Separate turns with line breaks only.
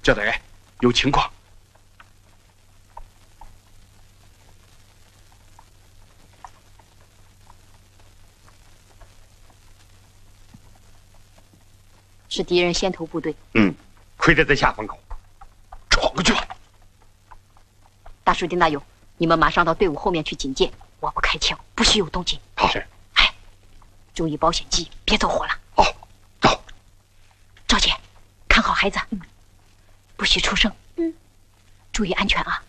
赵大人，有情况。
是敌人先头部队。
亏得在下风口，闯过去了。
大叔丁大勇，你们马上到队伍后面去警戒，我不开枪，不许有动静。
好。是。
哎，注意保险机，别走火了。
哦，走。
赵姐，看好孩子，不许出声。注意安全啊。